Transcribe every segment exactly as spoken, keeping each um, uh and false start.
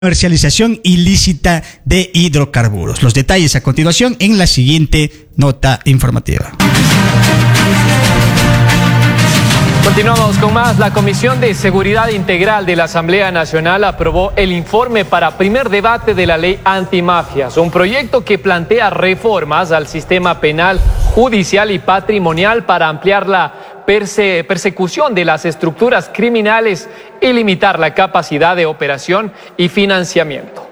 Comercialización ilícita de hidrocarburos. Los detalles a continuación en la siguiente nota informativa. Continuamos con más. La Comisión de Seguridad Integral de la Asamblea Nacional aprobó el informe para primer debate de la ley antimafias, un proyecto que plantea reformas al sistema penal, judicial y patrimonial para ampliar la perse- persecución de las estructuras criminales y limitar la capacidad de operación y financiamiento.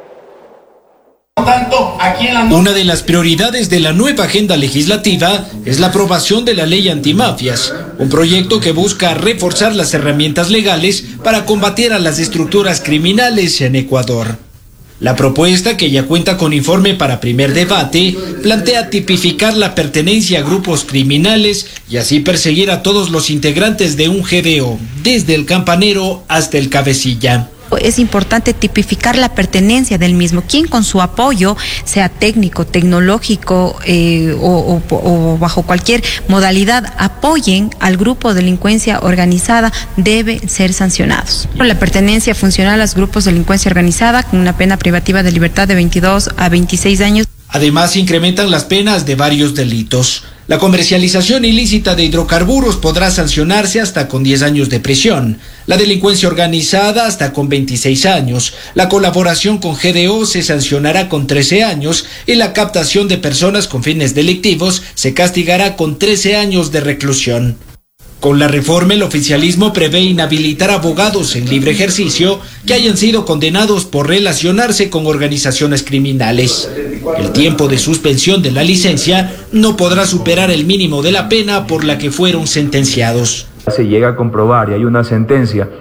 Una de las prioridades de la nueva agenda legislativa es la aprobación de la ley antimafias, un proyecto que busca reforzar las herramientas legales para combatir a las estructuras criminales en Ecuador. La propuesta, que ya cuenta con informe para primer debate, plantea tipificar la pertenencia a grupos criminales y así perseguir a todos los integrantes de un G D O, desde el campanero hasta el cabecilla. Es importante tipificar la pertenencia del mismo, quien con su apoyo, sea técnico, tecnológico eh, o, o, o bajo cualquier modalidad, apoyen al grupo de delincuencia organizada, debe ser sancionados. La pertenencia funcional a los grupos de delincuencia organizada con una pena privativa de libertad de veintidós a veintiséis años. Además, se incrementan las penas de varios delitos. La comercialización ilícita de hidrocarburos podrá sancionarse hasta con diez años de prisión, la delincuencia organizada hasta con veintiséis años, la colaboración con G D O se sancionará con trece años y la captación de personas con fines delictivos se castigará con trece años de reclusión. Con la reforma, el oficialismo prevé inhabilitar abogados en libre ejercicio que hayan sido condenados por relacionarse con organizaciones criminales. El tiempo de suspensión de la licencia no podrá superar el mínimo de la pena por la que fueron sentenciados. Se llega a comprobar y hay una sentencia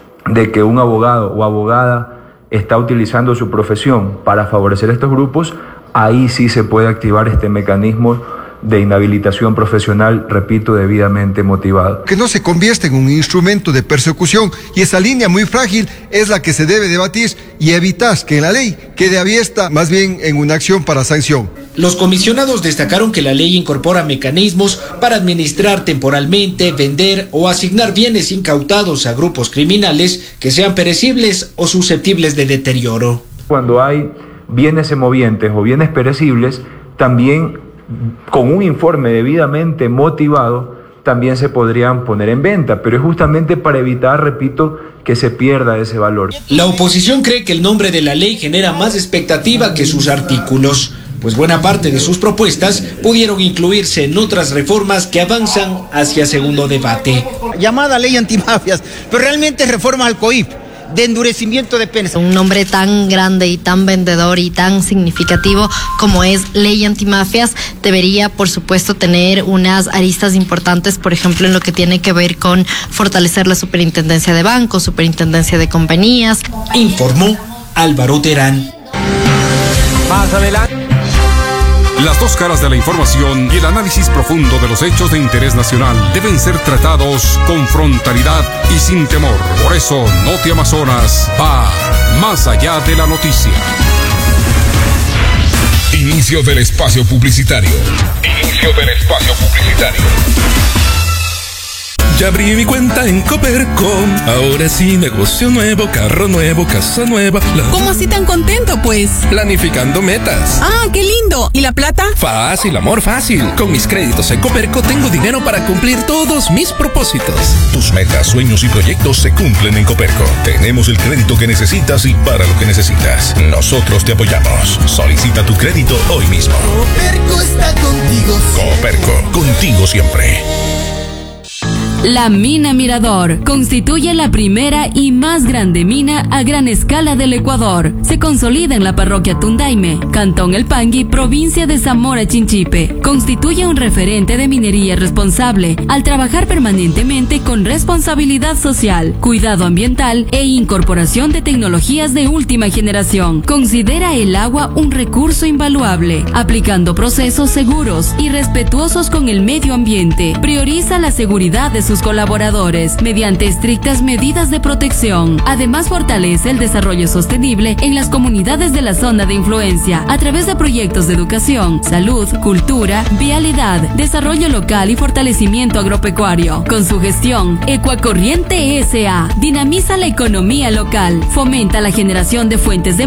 de que un abogado o abogada está utilizando su profesión para favorecer a estos grupos, ahí sí se puede activar este mecanismo de inhabilitación profesional, repito, debidamente motivado. Que no se convierta en un instrumento de persecución, y esa línea muy frágil es la que se debe debatir y evitar que en la ley quede abierta más bien en una acción para sanción. Los comisionados destacaron que la ley incorpora mecanismos para administrar temporalmente, vender o asignar bienes incautados a grupos criminales que sean perecibles o susceptibles de deterioro. Cuando hay bienes semovientes o bienes perecibles, también con un informe debidamente motivado, también se podrían poner en venta, pero es justamente para evitar, repito, que se pierda ese valor. La oposición cree que el nombre de la ley genera más expectativa que sus artículos, pues buena parte de sus propuestas pudieron incluirse en otras reformas que avanzan hacia segundo debate. Llamada ley antimafias, pero realmente reformas al C O I P, de endurecimiento de penas. Un nombre tan grande y tan vendedor y tan significativo como es ley antimafias debería, por supuesto, tener unas aristas importantes, por ejemplo, en lo que tiene que ver con fortalecer la superintendencia de bancos, superintendencia de compañías. Informó Álvaro Terán. Más adelante. Las dos caras de la información y el análisis profundo de los hechos de interés nacional deben ser tratados con frontalidad y sin temor. Por eso, Noti Amazonas va más allá de la noticia. Inicio del espacio publicitario. Inicio del espacio publicitario. Ya abrí mi cuenta en Coperco. Ahora sí, negocio nuevo, carro nuevo, casa nueva. La... ¿Cómo así tan contento, pues? Planificando metas. Ah, qué lindo. ¿Y la plata? Fácil, amor, fácil. Con mis créditos en Coperco tengo dinero para cumplir todos mis propósitos. Tus metas, sueños y proyectos se cumplen en Coperco. Tenemos el crédito que necesitas y para lo que necesitas. Nosotros te apoyamos. Solicita tu crédito hoy mismo. Coperco está contigo siempre. Coperco, contigo siempre. La Mina Mirador constituye la primera y más grande mina a gran escala del Ecuador. Se consolida en la parroquia Tundaime, Cantón El Pangui, provincia de Zamora Chinchipe. Constituye un referente de minería responsable al trabajar permanentemente con responsabilidad social, cuidado ambiental e incorporación de tecnologías de última generación. Considera el agua un recurso invaluable, aplicando procesos seguros y respetuosos con el medio ambiente. Prioriza la seguridad de sus colaboradores mediante estrictas medidas de protección. Además, fortalece el desarrollo sostenible en las comunidades de la zona de influencia a través de proyectos de educación, salud, cultura, vialidad, desarrollo local y fortalecimiento agropecuario. Con su gestión, Ecuacorriente S A dinamiza la economía local, fomenta la generación de fuentes de